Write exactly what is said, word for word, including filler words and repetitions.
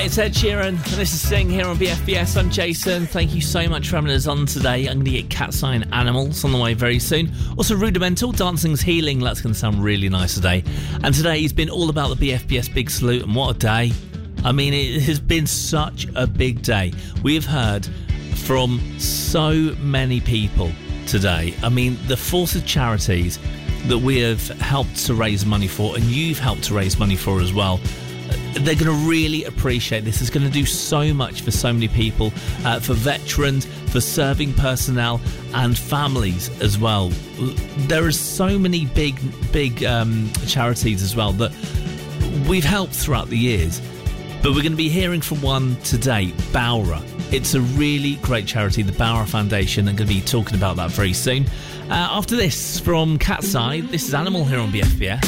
It's Ed Sheeran, and this is Sing here on B F B S. I'm Jason. Thank you so much for having us on today. I'm going to get Cat's Eye and Animals on the way very soon. Also, Rudimental, Dancing's Healing. That's going to sound really nice today. And today has been all about the B F B S Big Salute, and what a day. I mean, it has been such a big day. We have heard from so many people today. I mean, the force of charities that we have helped to raise money for, and you've helped to raise money for as well, they're going to really appreciate this. It's going to do so much for so many people, uh, for veterans, for serving personnel and families as well. There are so many big, big um, charities as well that we've helped throughout the years. But we're going to be hearing from one today, Bowra. It's a really great charity, the Bowra Foundation. I'm going to be talking about that very soon. Uh, after this, from Cat's Eye, this is Animal here on B F B S.